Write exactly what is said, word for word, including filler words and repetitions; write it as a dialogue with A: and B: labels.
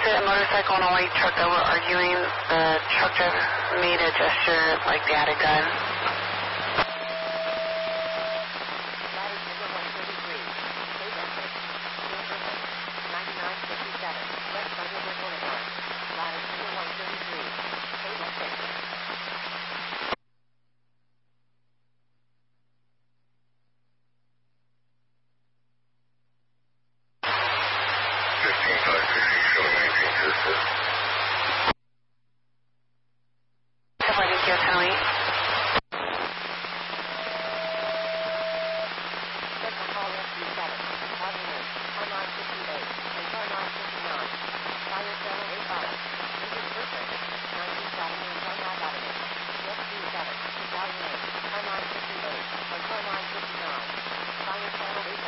A: a motorcycle and a white truck that were arguing. The truck driver made a gesture like they had a gun. Fire channel eight.